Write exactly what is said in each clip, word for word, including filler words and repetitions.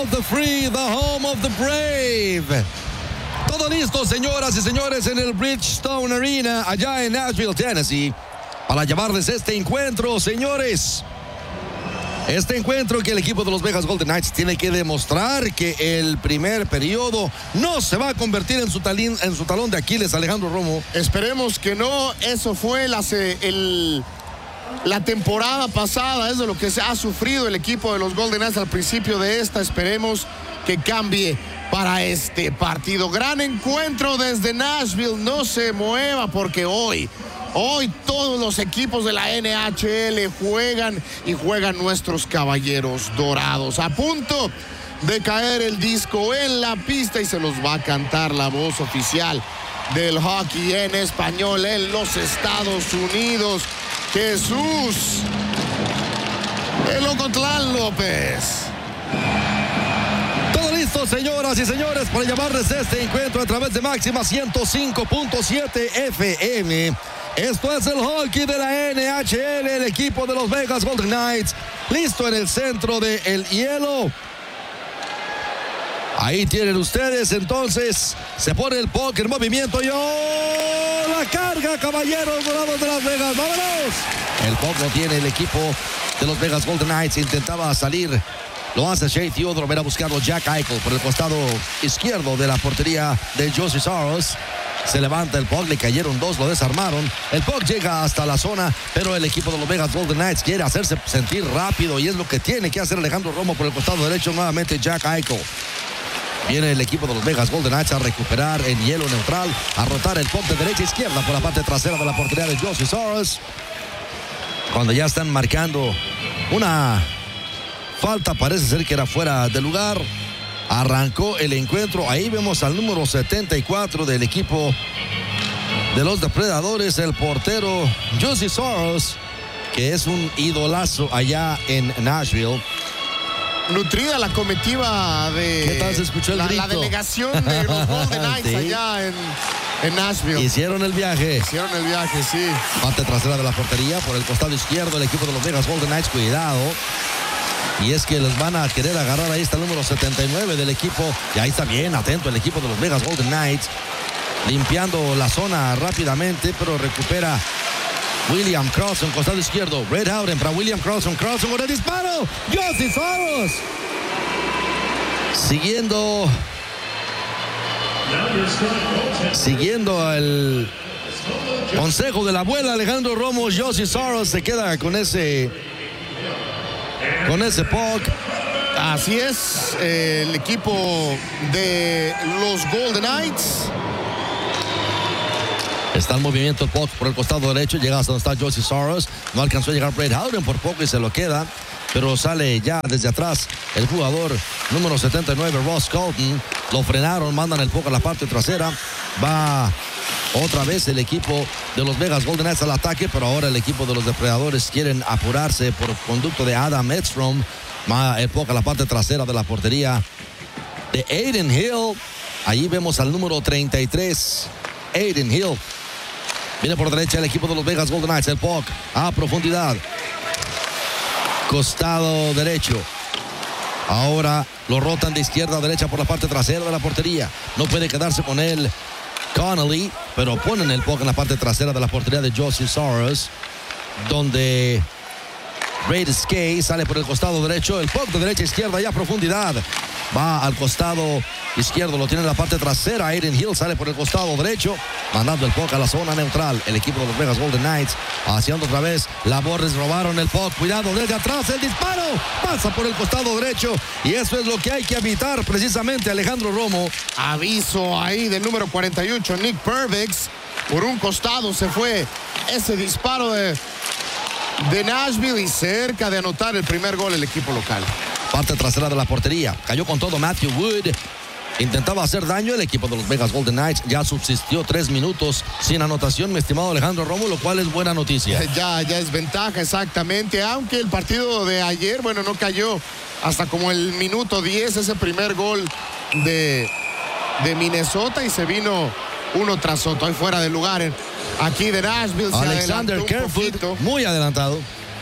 of the free, the home of the brave. Todo listo, señoras y señores, en el Bridgestone Arena, allá en Nashville, Tennessee, para llevarles este encuentro, señores. Este encuentro que el equipo de los Vegas Golden Knights tiene que demostrar que el primer periodo no se va a convertir en su, talín, en su talón de Aquiles, Alejandro Romo. Esperemos que no. Eso fue la, el, la temporada pasada, es de lo que se ha sufrido el equipo de los Golden Knights al principio de esta. Esperemos que cambie para este partido. Gran encuentro desde Nashville. No se mueva porque hoy... Hoy todos los equipos de la N H L juegan y juegan nuestros caballeros dorados. A punto de caer el disco en la pista y se los va a cantar la voz oficial del hockey en español en los Estados Unidos. Jesús el Ocotlán López. Todo listo, señoras y señores, para llevarles este encuentro a través de Máxima ciento cinco punto siete F M. Esto es el hockey de la N H L, el equipo de los Vegas Golden Knights, listo en el centro del hielo. Ahí tienen ustedes, entonces, se pone el puck en movimiento y ¡oh! La carga, caballeros dorados de Las Vegas, ¡vámonos! El puck lo tiene el equipo de los Vegas Golden Knights, intentaba salir, lo hace Shea Theodore, verá buscando Jack Eichel por el costado izquierdo de la portería de Josie Saros. Se levanta el puck, le cayeron dos, lo desarmaron. El puck llega hasta la zona, pero el equipo de los Vegas Golden Knights quiere hacerse sentir rápido y es lo que tiene que hacer Alejandro Romo por el costado derecho. Nuevamente Jack Eichel. Viene el equipo de los Vegas Golden Knights a recuperar en hielo neutral, a rotar el puck de derecha a izquierda por la parte trasera de la portería de Josie Saros. Cuando ya están marcando una falta, parece ser que era fuera de lugar. Arrancó el encuentro. Ahí vemos al número setenta y cuatro del equipo de los Depredadores, el portero Josie Saros, que es un idolazo allá en Nashville. Nutrida la comitiva de... ¿Qué tal se escuchó el la, grito? La delegación de los Golden Knights sí. allá en, en Nashville. Hicieron el viaje. Hicieron el viaje, sí. Parte trasera de la portería por el costado izquierdo el equipo de los Vegas Golden Knights. Cuidado. Y es que les van a querer agarrar. Ahí está el número setenta y nueve del equipo. Y ahí está bien atento el equipo de los Vegas Golden Knights. Limpiando la zona rápidamente, pero recupera William Karlsson, costado izquierdo. Red Howden para William Karlsson. Karlsson con el disparo. Josie Saros. Siguiendo. Siguiendo el consejo de la abuela Alejandro Romo, Josie Saros se queda con ese. Con ese puck. Así es, eh, el equipo de los Golden Knights. Está en movimiento el puck por el costado derecho. Llega hasta donde está Josie Saros. No alcanzó a llegar Brett Howden por poco y se lo queda. Pero sale ya desde atrás el jugador número setenta y nueve, Ross Colton. Lo frenaron, mandan el puck a la parte trasera. Va otra vez el equipo de los Vegas Golden Knights al ataque, pero ahora el equipo de los Depredadores quieren apurarse por conducto de Adam Edstrom. Va el puck a la parte trasera de la portería de Adin Hill. Allí vemos al número treinta y tres, Adin Hill. Viene por derecha el equipo de los Vegas Golden Knights. El puck a profundidad. Costado derecho. Ahora lo rotan de izquierda a derecha por la parte trasera de la portería. No puede quedarse con él Connolly, pero ponen el puck en la parte trasera de la portería de Josie Saros, donde Brady Skay sale por el costado derecho. El puck de derecha a izquierda ya a profundidad. Va al costado izquierdo, lo tiene en la parte trasera. Adin Hill sale por el costado derecho, mandando el puck a la zona neutral. El equipo de los Vegas Golden Knights haciendo otra vez labores, robaron el puck. Cuidado desde atrás, el disparo pasa por el costado derecho. Y eso es lo que hay que evitar precisamente, Alejandro Romo. Aviso ahí del número cuarenta y ocho, Nick Pervix. Por un costado se fue ese disparo de, de Nashville y cerca de anotar el primer gol el equipo local. Parte trasera de la portería. Cayó con todo Matthew Wood. Intentaba hacer daño el equipo de los Vegas Golden Knights. Ya subsistió tres minutos sin anotación, mi estimado Alejandro Romo, lo cual es buena noticia. Ya, ya es ventaja, exactamente. Aunque el partido de ayer, bueno, no cayó hasta como el minuto diez ese primer gol de, de Minnesota y se vino uno tras otro. Ahí fuera de lugar. Aquí de Nashville. Alexander Kerfoot, muy adelantado.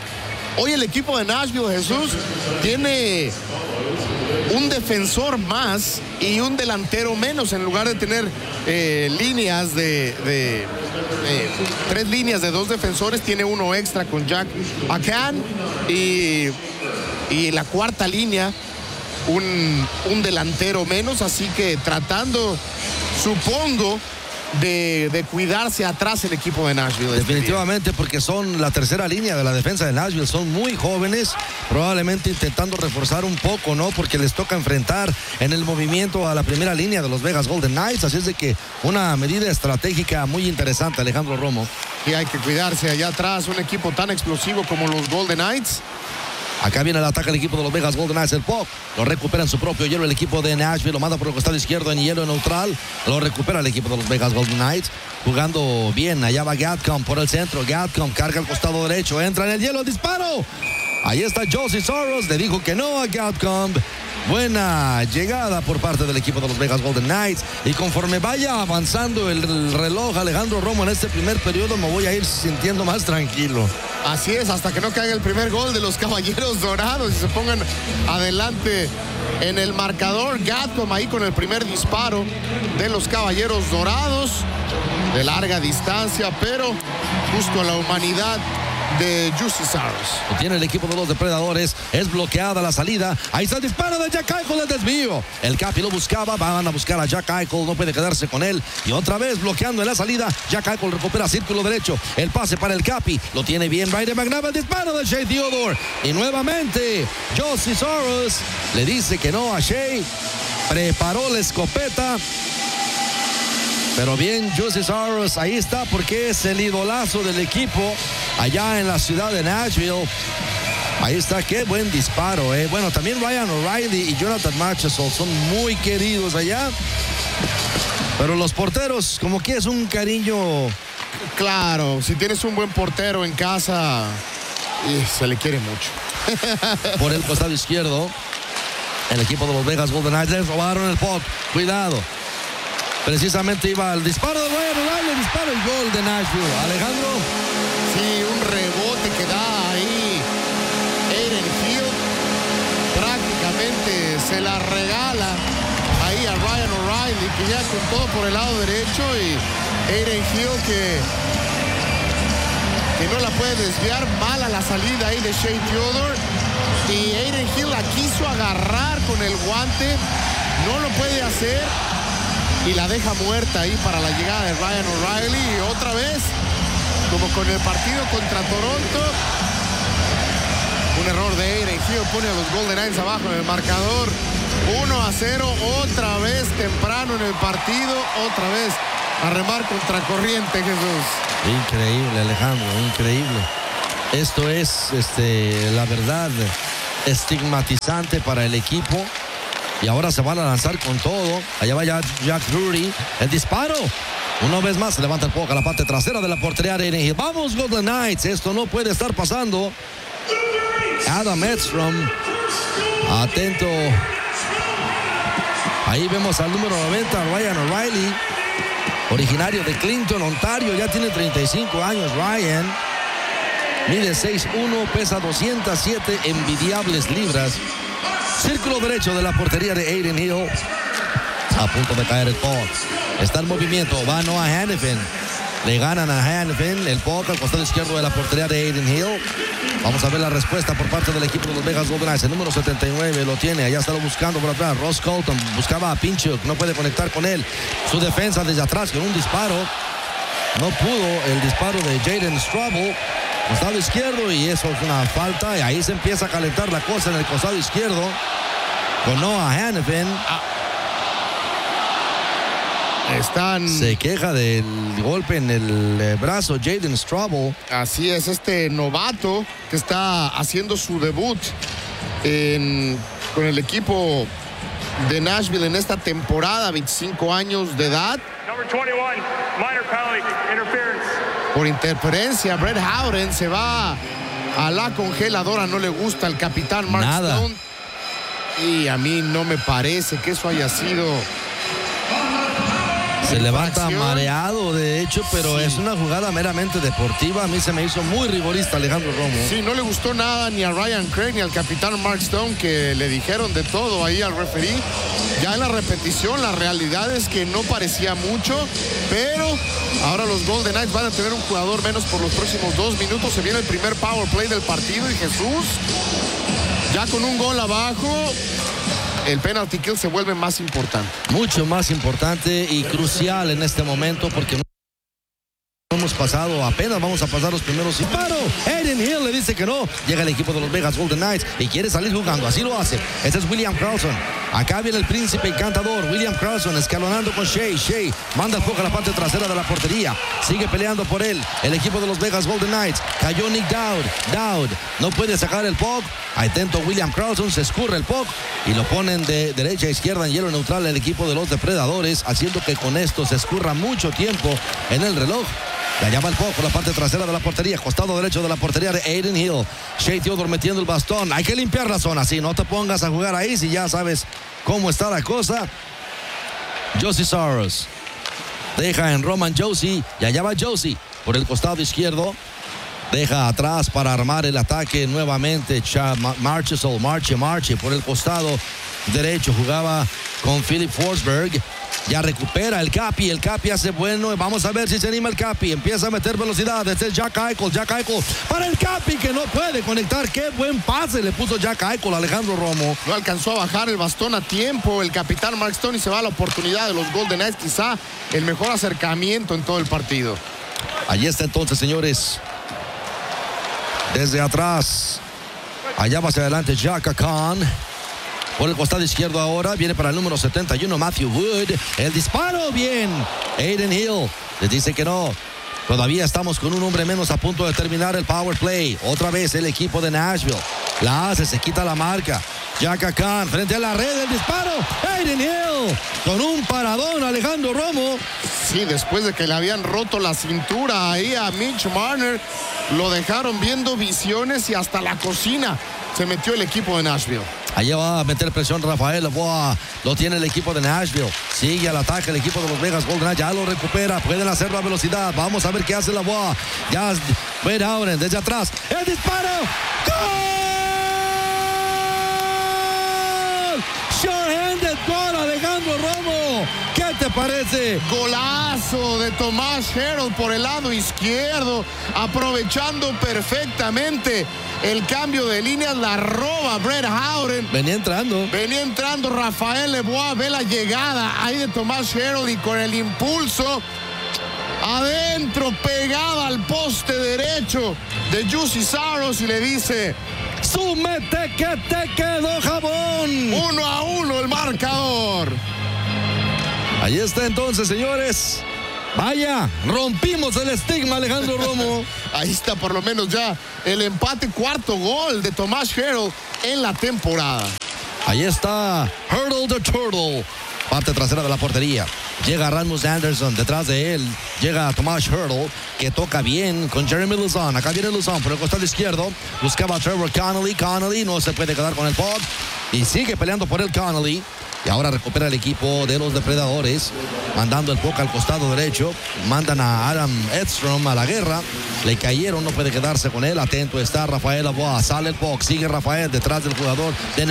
Hoy el equipo de Nashville, Jesús, tiene un defensor más y un delantero menos. En lugar de tener eh, líneas de, de eh, tres líneas de dos defensores, tiene uno extra con Jack Akan y, y la cuarta línea un, un delantero menos, así que tratando, supongo, De, de cuidarse atrás el equipo de Nashville. Definitivamente, porque son la tercera línea de la defensa de Nashville, son muy jóvenes, probablemente intentando reforzar un poco, ¿no? Porque les toca enfrentar en el movimiento a la primera línea de los Vegas Golden Knights, así es de que una medida estratégica muy interesante, Alejandro Romo. Y hay que cuidarse allá atrás, un equipo tan explosivo como los Golden Knights. Acá viene el ataque del equipo de los Vegas Golden Knights. El puck lo recupera en su propio hielo el equipo de Nashville. Lo manda por el costado izquierdo en hielo neutral. Lo recupera el equipo de los Vegas Golden Knights. Jugando bien. Allá va Gatcomb por el centro. Gatcomb carga al costado derecho. Entra en el hielo. ¡Disparo! Ahí está Josie Soros. Le dijo que no a Gatcomb. Buena llegada por parte del equipo de los Vegas Golden Knights. Y conforme vaya avanzando el reloj, Alejandro Romo, en este primer periodo me voy a ir sintiendo más tranquilo. Así es, hasta que no caiga el primer gol de los Caballeros Dorados y se pongan adelante en el marcador. Gatcomb ahí con el primer disparo de los Caballeros Dorados de larga distancia, pero justo a la humanidad de Juicy Saros. Lo tiene el equipo de los depredadores. Es bloqueada la salida. Ahí está el disparo de Jack Eichel, el desvío. El Capi lo buscaba. Van a buscar a Jack Eichel. No puede quedarse con él. Y otra vez bloqueando en la salida. Jack Eichel recupera círculo derecho. El pase para el Capi. Lo tiene bien Ryan McNabb. El disparo de Shea Theodore. Y nuevamente Josie Soros le dice que no a Shea. Preparó la escopeta. Pero bien, Juicy Saros, ahí está, porque es el idolazo del equipo allá en la ciudad de Nashville. Ahí está, qué buen disparo, eh. Bueno, también Ryan O'Reilly y Jonathan Marchessault son muy queridos allá. Pero los porteros, como que es un cariño. Claro, si tienes un buen portero en casa, y se le quiere mucho. Por el costado izquierdo, el equipo de los Vegas Golden Knights les robaron el puck. Cuidado. Precisamente iba el disparo de Ryan O'Reilly, el disparo y gol de Nashville. Alejandro. Sí, un rebote que da ahí Adin Hill. Prácticamente se la regala ahí a Ryan O'Reilly, que ya con todo por el lado derecho, y Adin Hill que, que no la puede desviar. Mala la salida ahí de Shea Theodore. Y Adin Hill la quiso agarrar con el guante. No lo puede hacer. Y la deja muerta ahí para la llegada de Ryan O'Reilly. Y otra vez, como con el partido contra Toronto, un error de Adin Hill pone a los Golden Knights abajo en el marcador. uno a cero, otra vez temprano en el partido, otra vez a remar contra corriente, Jesús. Increíble, Alejandro, increíble. Esto es, este, la verdad, estigmatizante para el equipo. Y ahora se van a lanzar con todo. Allá va Jack, Jack Drury. El disparo. Una vez más se levanta el puck a la parte trasera de la portería de Adin Hill. Vamos, Golden Knights. Esto no puede estar pasando. Adam Edstrom. Atento. Ahí vemos al número noventa, Ryan O'Reilly. Originario de Clinton, Ontario. Ya tiene treinta y cinco años, Ryan. Mide seis uno, pesa doscientas siete envidiables libras. Círculo derecho de la portería de Adin Hill. A punto de caer el puck. Está en movimiento. Va Noah Hanifin. Le ganan a Hanifin. El puck al costado izquierdo de la portería de Adin Hill. Vamos a ver la respuesta por parte del equipo de los Vegas Golden Knights. El número setenta y nueve lo tiene. Allá está lo buscando por atrás. Ross Colton buscaba a Pinchuk. No puede conectar con él. Su defensa desde atrás con un disparo. No pudo el disparo de Jaden Strouble. Costado izquierdo, y eso es una falta. Y ahí se empieza a calentar la cosa en el costado izquierdo con Noah Hanifin. Ah. Están... Se queja del golpe en el eh, brazo Jaden Strouble. Así es, este novato que está haciendo su debut en, con el equipo de Nashville en esta temporada, veinticinco años de edad. Number twenty-one, minor penalty, interference. Por interferencia, Brett Howden se va a la congeladora. No le gusta al capitán Mark Nada. Stone. Y a mí no me parece que eso haya sido Se levanta Infracción. mareado, de hecho, pero Sí. es una jugada meramente deportiva. A mí se me hizo muy rigorista Alejandro Romo. Sí, no le gustó nada ni a Ryan Craig ni al capitán Mark Stone, que le dijeron de todo ahí al referee. Ya en la repetición, la realidad es que no parecía mucho, pero ahora los Golden Knights van a tener un jugador menos por los próximos dos minutos. Se viene el primer power play del partido y Jesús, ya con un gol abajo, el penalty kill se vuelve más importante. Mucho más importante y crucial en este momento porque no hemos pasado, apenas vamos a pasar los primeros disparos. Aiden Hill le dice que no. Llega el equipo de los Vegas Golden Knights y quiere salir jugando. Así lo hace. Este es William Karlsson. Acá viene el príncipe encantador. William Karlsson escalonando con Shea. Shea manda el foco a la parte trasera de la portería. Sigue peleando por él. El equipo de los Vegas Golden Knights. Cayó Nick Dowd. Dowd no puede sacar el puck. Atento William Karlsson. Se escurre el puck y lo ponen de derecha a izquierda en hielo neutral el equipo de los depredadores, haciendo que con esto se escurra mucho tiempo en el reloj. La llama el puck por la parte trasera de la portería, costado derecho de la portería de Aiden Hill. Shea Theodore metiendo el bastón. Hay que limpiar la zona, sí, no te pongas a jugar ahí si ya sabes cómo está la cosa. Josie Saros deja en Roman Josi y allá va Josi por el costado izquierdo. Deja atrás para armar el ataque nuevamente. Marchesol, marche, marche por el costado derecho. Jugaba con Philip Forsberg. Ya recupera el Capi. El Capi hace bueno. Vamos a ver si se anima el Capi. Empieza a meter velocidad. Este es Jack Eichel. Jack Eichel para el Capi que no puede conectar. Qué buen pase le puso Jack Eichel a Alejandro Romo. No alcanzó a bajar el bastón a tiempo el capitán Mark Stone y se va a la oportunidad de los Golden Knights. Quizá el mejor acercamiento en todo el partido. Allí está entonces, señores. Desde atrás. Allá va hacia adelante Jack Khan. Por el costado izquierdo ahora. Viene para el número setenta y uno Matthew Wood. El disparo bien. Aiden Hill les dice que no. Todavía estamos con un hombre menos a punto de terminar el power play. Otra vez el equipo de Nashville. La hace, se quita la marca. Jack Khan frente a la red. El disparo. Aiden Hill con un paradón Alejandro Romo. Sí, después de que le habían roto la cintura ahí a Mitch Marner, lo dejaron viendo visiones y hasta la cocina se metió el equipo de Nashville. Allá va a meter presión Rafael Leboa. Lo tiene el equipo de Nashville. Sigue al ataque el equipo de los Vegas Golden Knights. Ya lo recupera. Pueden hacerlo a velocidad. Vamos a ver qué hace Leboa. Ya Ben Howden desde atrás. El disparo. ¡Gol! Short-handed goal Alejandro Romo. ¿Qué te parece? Golazo de Tomás Hertl por el lado izquierdo, aprovechando perfectamente el cambio de líneas, la roba Brett Howden. Venía entrando. Venía entrando Rafael Leboa, ve la llegada ahí de Tomás Hertl y con el impulso adentro, pegada al poste derecho de Josie Saros y le dice: ¡súmete que te quedó jabón! Uno a uno el marcador. Ahí está entonces, señores. Vaya, rompimos el estigma, Alejandro Romo. Ahí está por lo menos ya el empate, cuarto gol de Tomás Hertl en la temporada. Ahí está Hertl the Turtle. Parte trasera de la portería. Llega Rasmus Anderson, detrás de él llega Tomás Hertl, que toca bien con Jeremy Lauzon. Acá viene Lauzon por el costado izquierdo. Buscaba a Trevor Connolly. Connolly no se puede quedar con el puck y sigue peleando por el Connolly. Y ahora recupera el equipo de los depredadores, mandando el puck al costado derecho. Mandan a Adam Edstrom a la guerra. Le cayeron, no puede quedarse con él. Atento está Rafael Leboa. Sale el puck, sigue Rafael detrás del jugador de